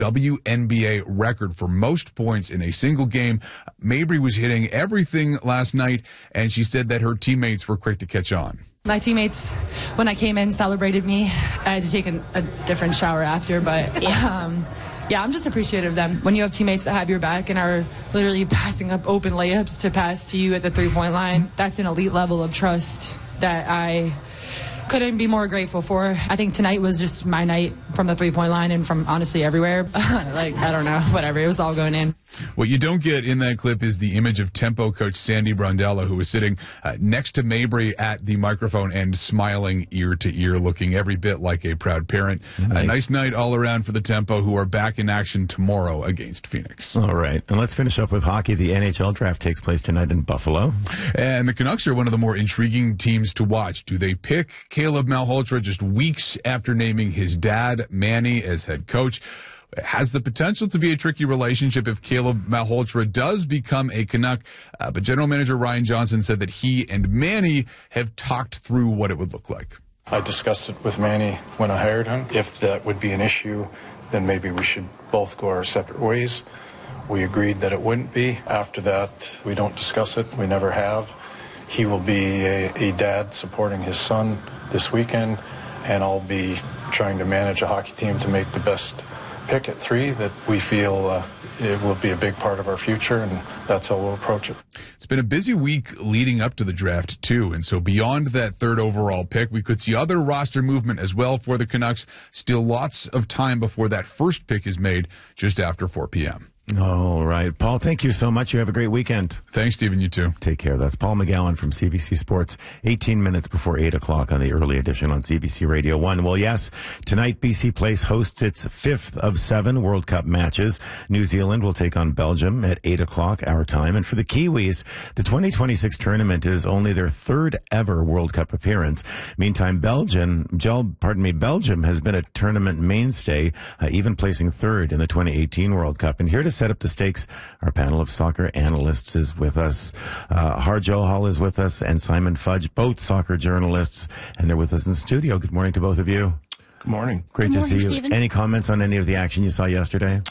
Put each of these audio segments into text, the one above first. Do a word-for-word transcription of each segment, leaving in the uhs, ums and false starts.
W N B A record for most points in a single game. Mabry was hitting everything last night, and she said that her teammates were quick to catch on. My teammates, when I came in, celebrated me. I had to take a, a different shower after, but um, yeah, I'm just appreciative of them. When you have teammates that have your back and are literally passing up open layups to pass to you at the three-point line, that's an elite level of trust that I couldn't be more grateful for. I think tonight was just my night from the three-point line and from honestly everywhere. Like, I don't know, whatever. It was all going in. What you don't get in that clip is the image of Tempo coach Sandy Brondella, who was sitting uh, next to Mabry at the microphone and smiling ear to ear, looking every bit like a proud parent. Nice. A nice night all around for the Tempo, who are back in action tomorrow against Phoenix. All right. And let's finish up with hockey. The N H L draft takes place tonight in Buffalo. And the Canucks are one of the more intriguing teams to watch. Do they pick Caleb Malhotra just weeks after naming his dad, Manny, as head coach? It has the potential to be a tricky relationship if Caleb Malhotra does become a Canuck. Uh, but General Manager Ryan Johnson said that he and Manny have talked through what it would look like. I discussed it with Manny when I hired him. If that would be an issue, then maybe we should both go our separate ways. We agreed that it wouldn't be. After that, we don't discuss it. We never have. He will be a, a dad supporting his son this weekend, and I'll be trying to manage a hockey team to make the best pick at three that we feel uh, it will be a big part of our future, and that's how we'll approach it. It's been a busy week leading up to the draft, too, and so beyond that third overall pick, we could see other roster movement as well for the Canucks. Still lots of time before that first pick is made just after four p.m. All right. Paul, thank you so much. You have a great weekend. Thanks, Stephen. You too. Take care. That's Paul McGowan from C B C Sports, eighteen minutes before eight o'clock on the early edition on C B C Radio one. Well, yes, tonight B C Place hosts its fifth of seven World Cup matches. New Zealand will take on Belgium at eight o'clock our time. And for the Kiwis, the twenty twenty-six tournament is only their third ever World Cup appearance. Meantime, Belgium, pardon me, Belgium has been a tournament mainstay, uh, even placing third in the twenty eighteen World Cup. And here to set up the stakes, our panel of soccer analysts is with us. Uh, Harjo Hall is with us, and Simon Fudge, both soccer journalists, and they're with us in the studio. Good morning to both of you. Good morning. Great Good to morning, see you. Stephen. Any comments on any of the action you saw yesterday?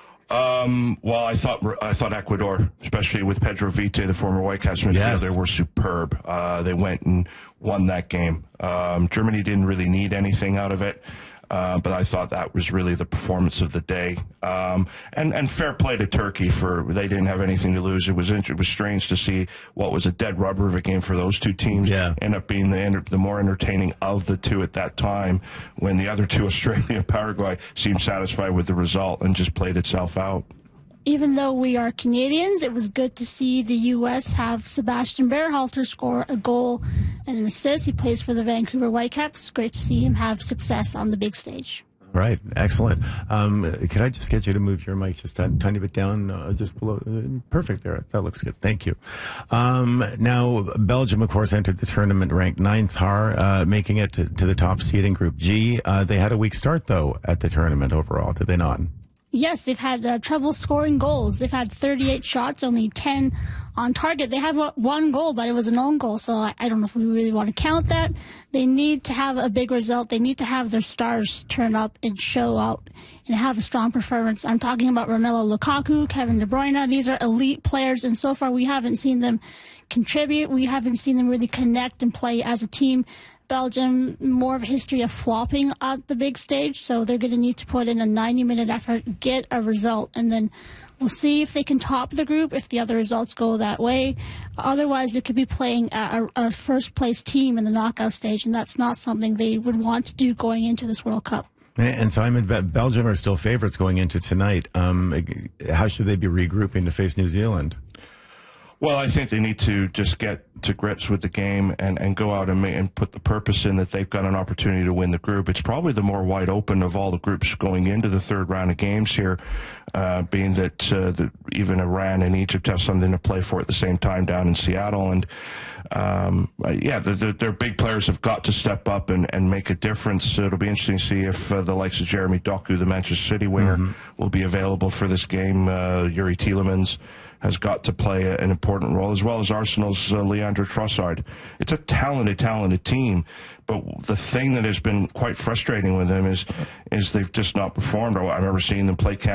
Um, well, I thought I thought Ecuador, especially with Pedro Vite, the former Whitecaps midfielder, Yes. were superb. Uh, they went and won that game. Um, Germany didn't really need anything out of it. Uh, but I thought that was really the performance of the day, um, and and fair play to Turkey for they didn't have anything to lose. It was it was strange to see what was a dead rubber of a game for those two teams yeah. end up being the the more entertaining of the two at that time, when the other two, Australia and Paraguay, seemed satisfied with the result and just played itself out. Even though we are Canadians, it was good to see the U S have Sebastian Berhalter score a goal and an assist. He plays for the Vancouver Whitecaps. Great to see him have success on the big stage. Right. Excellent. Um, could I just get you to move your mic just a tiny bit down, uh, just below? Uh, perfect there. That looks good. Thank you. Um, now, Belgium, of course, entered the tournament ranked ninth, Har, uh, making it to, to the top seed in Group G. Uh, they had a weak start, though, at the tournament overall, did they not? Yes, they've had uh, trouble scoring goals. They've had thirty-eight shots, only ten on target. They have uh, one goal, but it was an own goal, so I, I don't know if we really want to count that. They need to have a big result. They need to have their stars turn up and show out and have a strong performance. I'm talking about Romelu Lukaku, Kevin De Bruyne. These are elite players, and so far we haven't seen them contribute. We haven't seen them really connect and play as a team. Belgium, more of a history of flopping at the big stage, so they're going to need to put in a ninety-minute effort, get a result, and then we'll see if they can top the group, if the other results go that way. Otherwise, they could be playing a, a first-place team in the knockout stage, and that's not something they would want to do going into this World Cup. And Simon, Belgium are still favorites going into tonight. Um, how should they be regrouping to face New Zealand? Well, I think they need to just get to grips with the game and, and go out and, ma- and put the purpose in that they've got an opportunity to win the group. It's probably the more wide open of all the groups going into the third round of games here, uh, being that, uh, that even Iran and Egypt have something to play for at the same time down in Seattle. And um, yeah, the, the, their big players have got to step up and, and make a difference. So it'll be interesting to see if uh, the likes of Jeremy Doku, the Manchester City winger, mm-hmm. will be available for this game. Uh, Yuri Tielemans has got to play a, an important role, as well as Arsenal's uh, Leandro Trossard. It's a talented, talented team, but the thing that has been quite frustrating with them is is they've just not performed. I remember seeing them play Canada